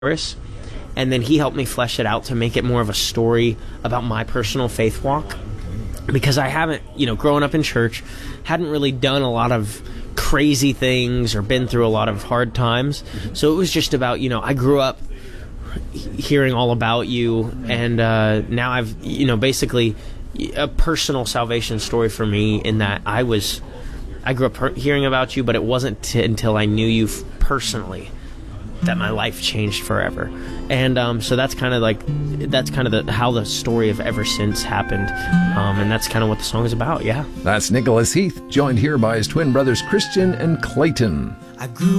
chorus, and then he helped me flesh it out to make it more of a story about my personal faith walk, because I haven't, growing up in church, hadn't really done a lot of crazy things or been through a lot of hard times. So it was just about, I grew up hearing all about you, and now I've, basically a personal salvation story for me, in that I grew up hearing about you, but it wasn't until I knew you personally that my life changed forever. And so that's kind of how the story of Ever Since happened, and that's kind of what the song is about. Yeah, that's Nicholas Heath, joined here by his twin brothers Christian and Clayton. I grew